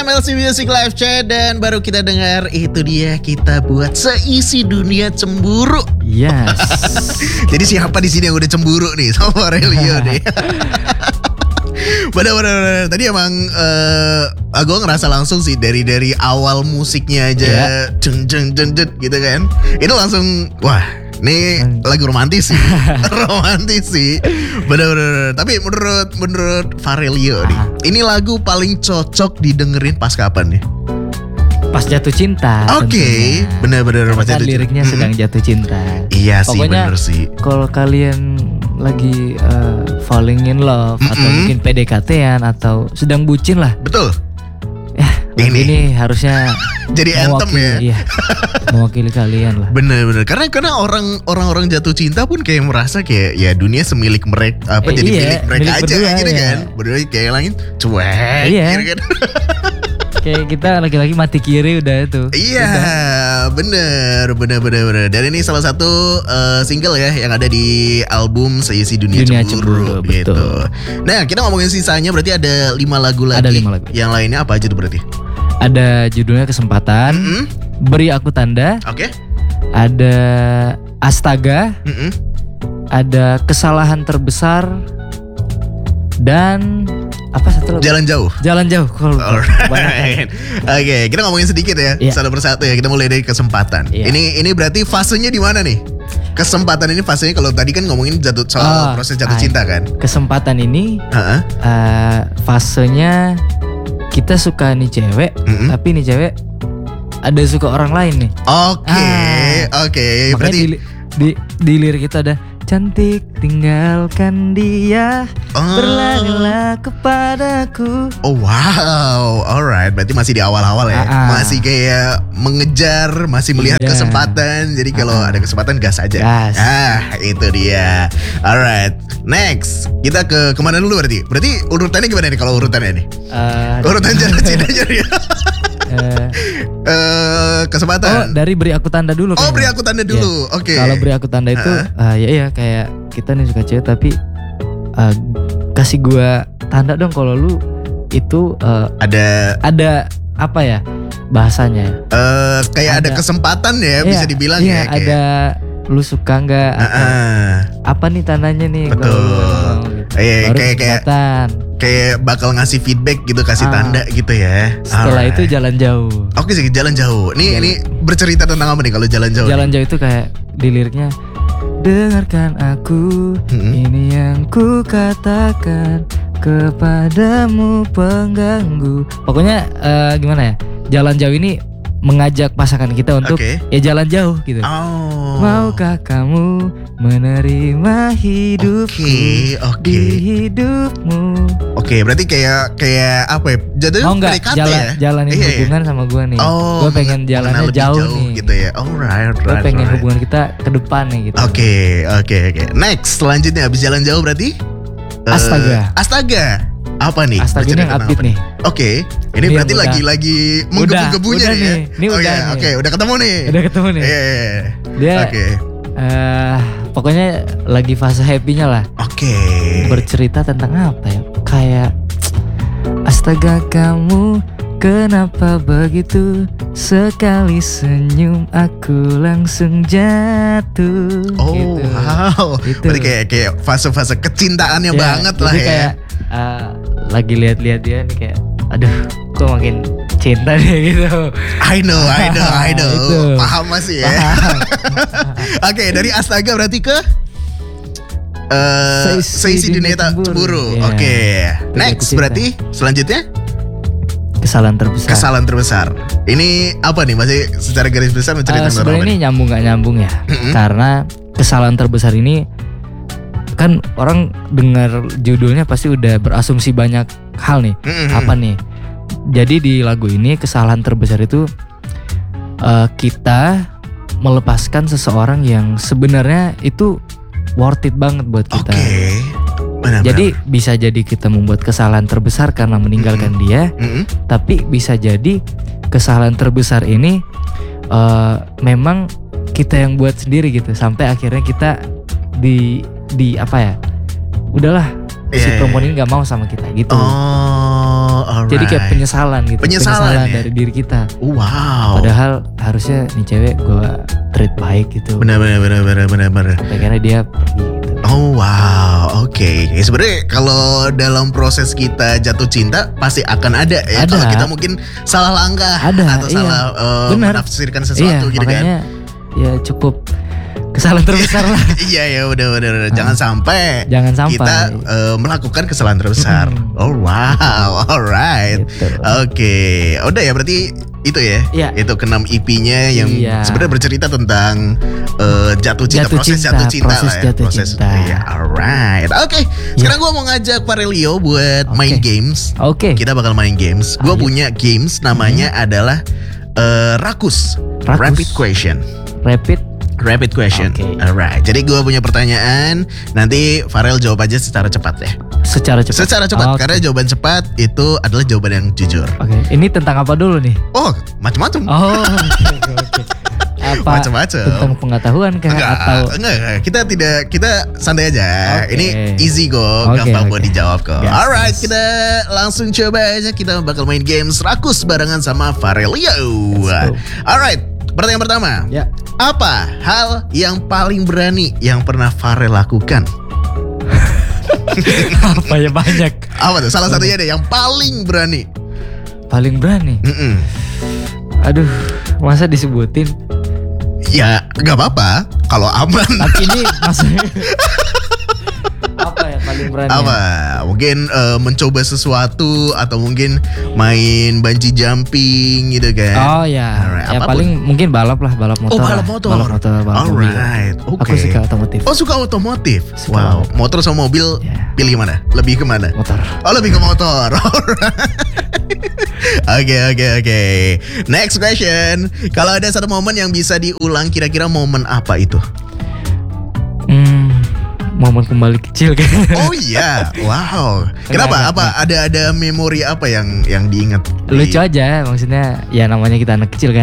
MLC Music Live Chat dan baru kita dengar itu dia kita buat seisi dunia cemburu. Yes. Jadi siapa di sini yang udah cemburu nih sama Aurelio nih? Bener-bener tadi emang gue ngerasa langsung sih dari awal musiknya aja jeng gitu kan. Itu langsung wah ini lagu romantis sih. Romantis sih. Bener-bener. Tapi menurut Aurelio nih, ini lagu paling cocok didengerin pas kapan nih? Pas jatuh cinta. Oke, bener-bener pas jatuh cinta. Liriknya sedang jatuh cinta. Iya sih, pokoknya, bener sih. Kalau kalian lagi falling in love atau mungkin PDKT-an atau sedang bucin lah. Betul. Ya, ini harusnya jadi anthem ya. Iya, mewakili kalian lah. Bener-bener. Karena orang jatuh cinta pun kayak merasa kayak ya dunia semilik mereka jadi milik mereka aja berdua, gitu ya. kan. Berdua kayak langit cuek gitu kan. Kayak kita lagi-lagi mati kiri udah itu. Iya, bener. Dan ini salah satu single ya yang ada di album Seisi Dunia Cemburu gitu. Betul. Nah, kita ngomongin sisanya berarti ada 5 lagu lagi. Ada 5 lagu. Yang lainnya apa aja tuh berarti? Ada judulnya Kesempatan, Beri Aku Tanda. Oke. Ada Astaga. Ada Kesalahan Terbesar. Dan apa satu lagi? Jalan Jauh. Alright. Oke, kita ngomongin sedikit ya, satu persatu ya. Kita mulai dari Kesempatan. Ini berarti fasenya di mana nih? Kesempatan ini fasenya kalau tadi kan ngomongin soal proses jatuh cinta kan. Kesempatan ini fasenya kita suka nih cewek, tapi nih cewek ada suka orang lain nih. Oke. Berarti di lirik kita ada cantik tinggalkan dia, berlarilah kepadaku. Oh wow, alright. Berarti masih di awal-awal ya. Masih kayak mengejar, masih melihat kesempatan. Jadi kalau ada kesempatan gas aja. Itu dia. Alright, next kita ke kemana dulu berarti? Berarti urutannya gimana nih kalau urutannya nih? Urutan jatuh cinta jadi. Kesempatan. Dari Beri Aku Tanda dulu. Beri Aku Tanda dulu. Oke. Kalau Beri Aku Tanda itu ya kayak kita nih suka cewek tapi kasih gua tanda dong kalau lu itu ada apa ya bahasanya? Kayak ada kesempatan ya, bisa dibilang ya. Iya, ada lu suka nggak? Apa nih tandanya nih? Betul. Kayak bakal ngasih feedback gitu, kasih tanda gitu ya. Setelah itu Jalan Jauh. Oke sih, Jalan Jauh. Ini bercerita tentang apa nih kalau Jalan Jauh? Jalan Jauh itu kayak di liriknya, dengarkan aku, ini yang ku katakan kepadamu pengganggu. Pokoknya gimana ya? Jalan Jauh ini mengajak pasangan kita untuk ya jalan jauh gitu. Maukah kamu menerima hidupku di hidupmu? Oke, berarti kayak apa ya? Jadi PDKT ya? Jalanin hubungan sama gue nih. Gue pengen jalannya jauh nih gitu ya. Alright. Gue pengen hubungan kita ke depan nih gitu. Oke. Next, selanjutnya habis Jalan Jauh berarti Astaga. Apa nih? Astaga ini yang update nih. Oke, ini berarti lagi menggebu-gebunya nih ya. Ini udah. Oke, udah ketemu nih. Iya. Dia pokoknya lagi fase happy-nya lah. Oke. Bercerita tentang apa ya? Kayak astaga kamu kenapa begitu, sekali senyum aku langsung jatuh. Gitu. Wow. Berarti kayak fase-fase kecintaannya banget lah ya. Kayak lagi lihat-lihat dia nih kayak aduh kok makin cinta deh gitu. I know. Paham masih ya. Oke, dari Astaga berarti ke Seisi Dunia Cemburu. Oke. Next berarti selanjutnya Kesalahan Terbesar. Ini apa nih? Masih secara garis besar menceritakan tentang sebenarnya ini nyambung gak nyambung ya. Karena Kesalahan Terbesar ini kan orang dengar judulnya pasti udah berasumsi banyak hal nih. Apa nih? Jadi di lagu ini Kesalahan Terbesar itu kita melepaskan seseorang yang sebenarnya itu worth it banget buat kita. Jadi bisa jadi kita membuat kesalahan terbesar karena meninggalkan dia, tapi bisa jadi kesalahan terbesar ini memang kita yang buat sendiri gitu, sampai akhirnya kita di apa ya, udahlah si perempuan ini nggak mau sama kita gitu. Alright. Jadi kayak penyesalan gitu. Penyesalan ya? dari diri kita. Wow. Padahal harusnya nih cewek gue treat baik gitu. Benar. Akhirnya dia pergi gitu. Oh wow, oke. Ya, sebenarnya kalau dalam proses kita jatuh cinta pasti akan ada ya. Ada. Kalau kita mungkin salah langkah atau salah menafsirkan sesuatu gitu kan. Makanya ya cukup kesalahan terbesar lah. Iya ya, udah. Jangan sampai kita melakukan kesalahan terbesar. Oh wow, alright. Gitu. Oke, udah ya berarti itu ya. Iya. Itu ke-6 EP-nya yang sebenarnya bercerita tentang jatuh cinta, proses jatuh cinta lah ya. Proses cinta. Iya, alright. Oke, sekarang gue mau ngajak Farelio buat main games. Oke. Kita bakal main games. Gue punya games namanya adalah Rakus. Rapid question. Rapid question. Okay. Alright. Jadi gue punya pertanyaan. Nanti Farel jawab aja secara cepat ya. Secara cepat. Karena jawaban cepat itu adalah jawaban yang jujur. Oke. Ini tentang apa dulu nih? Oh, macam-macam. Oh, oke. Apa? Macam-macam. Tentang pengetahuan kah atau? Enggak. Kita santai aja. Okay. Ini easy kok, gampang buat dijawab kok. Yes. Alright, kita langsung coba aja. Kita bakal main games Rakus barengan sama Farelio. Alright. Pertanyaan pertama. Ya. Apa hal yang paling berani yang pernah Farel lakukan? Apa ya, banyak. Apa tuh? Salah satunya deh yang paling berani. Paling berani. Aduh, masa disebutin? Ya, nggak apa-apa. Kalau aman. Tapi ini maksudnya apa ya paling berani? Apa? Mungkin mencoba sesuatu atau mungkin main bungee jumping gitu kan? Oh ya, Alright, ya apapun. paling mungkin balap motor. Oh, balap motor. Balap mobil. Alright, oke. Aku suka otomotif. Oh, suka otomotif. Suka Wow, motor sama mobil pilih mana? Lebih kemana? Motor. Oh, lebih ke motor. Alright. Oke. Next question. Kalau ada satu momen yang bisa diulang, kira-kira momen apa itu? Momen kembali kecil kan. Oh iya, wow. Kenapa? Apa ada memori apa yang diingat? Lucu aja, maksudnya ya namanya kita anak kecil kan.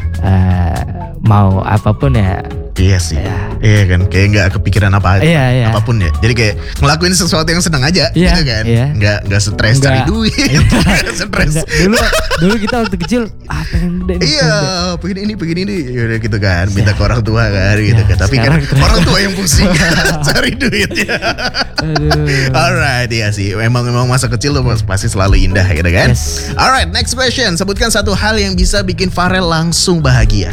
Mau apapun ya. Iya sih. Iya kan, kayak nggak kepikiran apa Iya. apapun ya. Jadi kayak ngelakuin sesuatu yang senang aja, gitu kan. Iya. Nggak stres cari duit. Stres. Dulu kita waktu kecil pengen pengen ini, yaudah gitu kan. Minta ke orang tua kan, gitu kan. Tapi kan orang tua yang pusing cari duitnya. Alright, iya sih. Memang masa kecil tuh pasti selalu indah, gitu kan. Yes. Alright, next question. Sebutkan satu hal yang bisa bikin Farel langsung bahagia.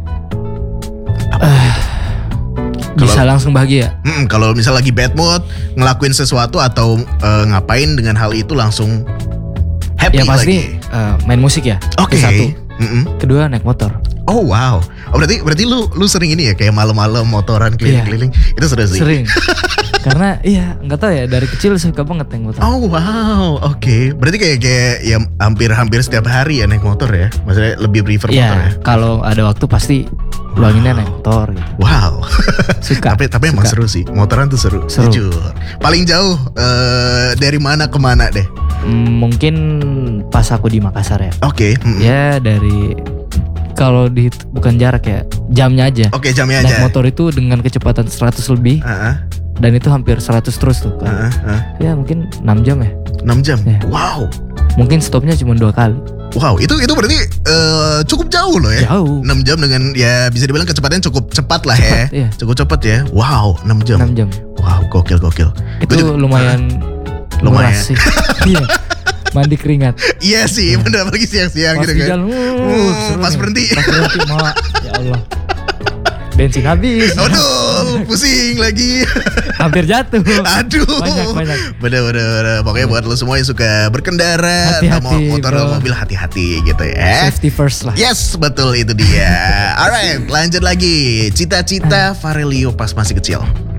Bisa langsung bahagia. Kalau misal lagi bad mood, ngelakuin sesuatu atau ngapain dengan hal itu langsung happy ya pasti lagi. Main musik ya. Oke. Satu. Kedua naik motor. Oh wow. Oh berarti lu sering ini ya kayak malam-malam motoran keliling-keliling. Itu seru sih. Sering. Karena nggak tahu ya, dari kecil suka banget naik motor. Oh wow, oke. Berarti kayak ya hampir setiap hari ya naik motor ya. Maksudnya lebih prefer motor ya. Kalau ada waktu pasti luanginnya naik motor gitu. Wow. Suka. tapi emang seru sih. Motoran tuh seru. Jujur. Paling jauh dari mana ke mana deh? Mungkin pas aku di Makassar ya. Oke. Ya dari kalau bukan jarak ya, jamnya aja. Oke, jamnya aja. Naik motor itu dengan kecepatan 100 lebih. Dan itu hampir 100 terus tuh kan. Ya mungkin 6 jam ya. 6 jam? Ya. Wow. Mungkin stopnya cuma 2 kali. Wow, itu berarti cukup jauh loh ya. Jauh. 6 jam dengan ya bisa dibilang kecepatannya cukup cepat lah ya. Iya. Cukup cepat ya. Wow, 6 jam. 6 jam. Wow, gokil. Itu lumayan murah sih. Iya. Mandi keringat. Iya sih, bener apalagi siang-siang pas gitu kan. Pas berhenti. Ya Allah. Bensin habis. Aduh, pusing lagi. Hampir jatuh. Aduh. Banyak. Bener. Pokoknya buat lo semua yang suka berkendara, hati-hati, motor atau mobil, hati-hati gitu ya. Safety first lah. Yes, betul itu dia. Alright, lanjut lagi. Cita-cita Farelio pas masih kecil.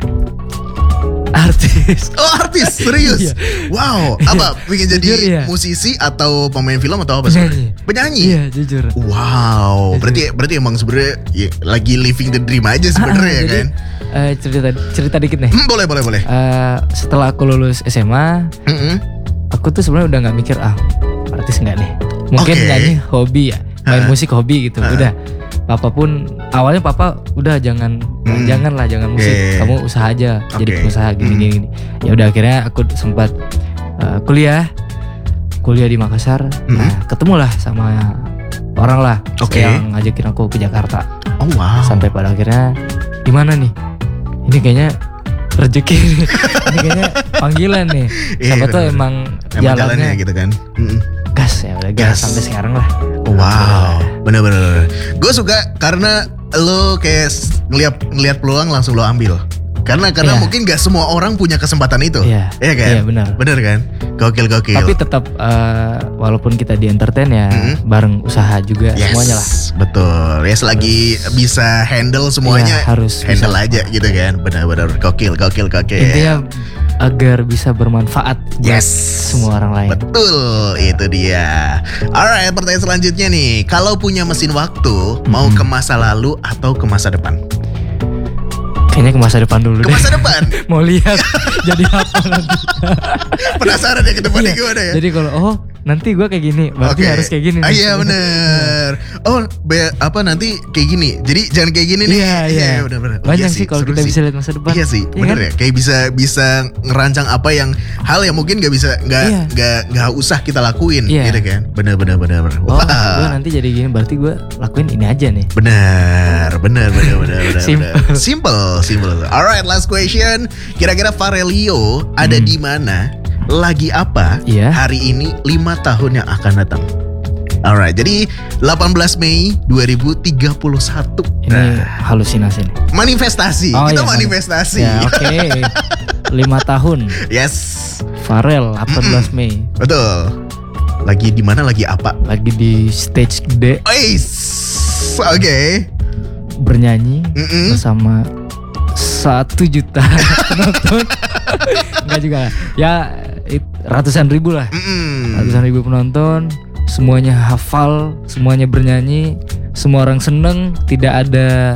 Artis. Oh, artis, serius. Iya. Wow, apa pengen jadi Jujur, iya. musisi atau pemain film atau apa sih? Penyanyi. Iya, jujur. Wow, berarti emang sebenarnya ya, lagi living the dream aja sebenarnya ya kan? Cerita dikit nih. Boleh. Setelah aku lulus SMA, aku tuh sebenarnya udah nggak mikir artis nggak nih. Mungkin nyanyi hobi ya, main musik hobi gitu. Udah. Papa pun awalnya papa udah jangan musik, kamu usaha aja, jadi pengusaha gini. Ya udah akhirnya aku sempat kuliah kuliah di Makassar. Nah ketemulah sama orang lah yang ngajakin aku ke Jakarta. Oh wow. Sampai pada akhirnya gimana nih? Ini kayaknya rezeki nih. Ini kayaknya panggilan nih. Siapa tuh emang jalannya gitu kan. Gas ya udah gas sampai sekarang lah. Wow, bener-bener. Gue suka karena lo kayak ngeliat peluang langsung lo ambil. Karena mungkin gak semua orang punya kesempatan itu. Iya kan? Iya benar. Bener kan? Gokil. Tapi tetap walaupun kita di entertain ya bareng usaha juga semuanya lah. Betul. Ya selagi bisa handle semuanya harus handle aja gitu kan. Benar-benar gokil. Intinya agar bisa bermanfaat buat semua orang lain. Betul, itu dia. Alright, pertanyaan selanjutnya nih. Kalau punya mesin waktu, mau ke masa lalu atau ke masa depan? Kayaknya ke masa depan dulu deh. Ke masa depan? Mau lihat jadi apa nanti. Penasaran ya ke depannya gimana ya? Jadi kalau nanti gue kayak gini, berarti harus kayak gini. Iya bener. Nanti kayak gini. Jadi jangan kayak gini nih. Iya bener. Banyak sih kalau kita bisa lihat masa depan. Iya sih, bener ya. Kayak bisa ngerancang apa hal yang mungkin gak usah kita lakuin gitu kan. Bener. Oh, gue nanti jadi gini, berarti gue lakuin ini aja nih. Bener. Simple. Alright, last question. Kira-kira Farelio ada di mana? Lagi apa hari ini 5 tahun yang akan datang? Alright, jadi 18 Mei 2031. Ini halusinasi nih. Manifestasi. Kita manifestasi. Ya, oke. 5 tahun. Yes. Farel 18 Mei. Betul. Lagi di mana? Lagi apa? Lagi di stage gede. Oke. Bernyanyi bersama 1 juta penonton. Enggak juga lah. Ya ratusan ribu lah. Ratusan ribu penonton. Semuanya hafal, semuanya bernyanyi, semua orang seneng, tidak ada